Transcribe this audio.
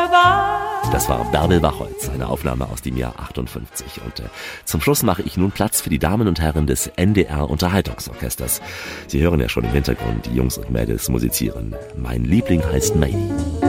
Das war Bärbel Wachholz, eine Aufnahme aus dem Jahr 58. Und zum Schluss mache ich nun Platz für die Damen und Herren des NDR Unterhaltungsorchesters. Sie hören ja schon im Hintergrund die Jungs und Mädels musizieren. Mein Liebling heißt Maydi.